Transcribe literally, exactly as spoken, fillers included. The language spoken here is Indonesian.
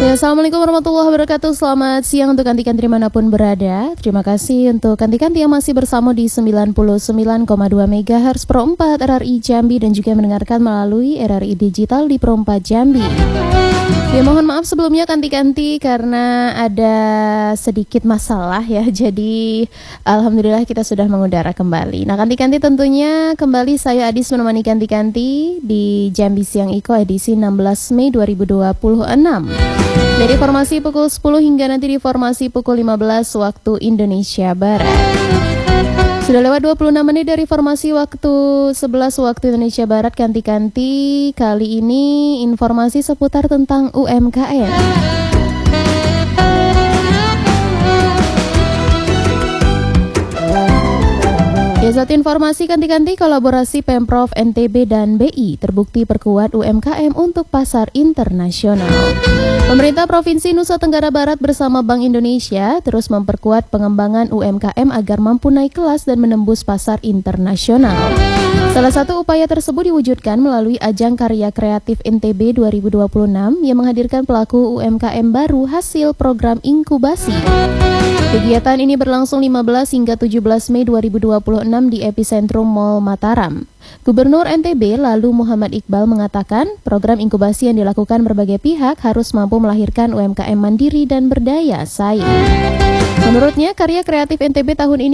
Ya, Assalamualaikum warahmatullahi wabarakatuh. Selamat siang untuk kanti-kanti dimanapun berada. Terima kasih untuk kanti-kanti yang masih bersama di sembilan puluh sembilan koma dua megahertz Pro empat R R I Jambi dan juga mendengarkan melalui R R I Digital di Pro empat Jambi. Ya, mohon maaf sebelumnya kanti-kanti karena ada sedikit masalah ya. Jadi alhamdulillah kita sudah mengudara kembali. Nah, kanti-kanti tentunya kembali saya Adis menemani kanti-kanti di Jambi Siang Iko edisi enam belas Mei dua ribu dua puluh enam. Dari formasi pukul sepuluh hingga nanti di formasi pukul lima belas waktu Indonesia Barat. Sudah lewat dua puluh enam menit dari formasi waktu sebelas waktu Indonesia Barat. Kanti-kanti kali ini informasi seputar tentang U M K M. Ya, satu informasi kanti-kanti kolaborasi Pemprov N T B dan B I terbukti perkuat U M K M untuk pasar internasional. Pemerintah Provinsi Nusa Tenggara Barat bersama Bank Indonesia terus memperkuat pengembangan U M K M agar mampu naik kelas dan menembus pasar internasional. Salah satu upaya tersebut diwujudkan melalui ajang karya kreatif N T B dua ribu dua puluh enam yang menghadirkan pelaku U M K M baru hasil program inkubasi. Kegiatan ini berlangsung lima belas hingga tujuh belas Mei dua ribu dua puluh enam di Epicentrum Mall Mataram. Gubernur N T B lalu Muhammad Iqbal mengatakan program inkubasi yang dilakukan berbagai pihak harus mampu melahirkan U M K M mandiri dan berdaya saing. Menurutnya, karya kreatif N T B tahun ini